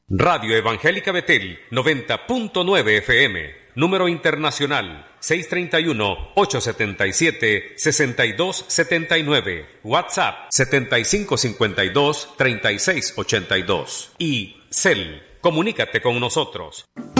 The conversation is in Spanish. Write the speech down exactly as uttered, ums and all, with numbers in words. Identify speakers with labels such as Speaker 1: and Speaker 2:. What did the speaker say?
Speaker 1: Radio Evangélica Betel, noventa punto nueve F M. Número internacional, seis tres uno, ocho siete siete, seis dos siete nueve. WhatsApp, setenta y cinco cincuenta y dos, treinta y seis ochenta y dos. Y Cel, comunícate con nosotros.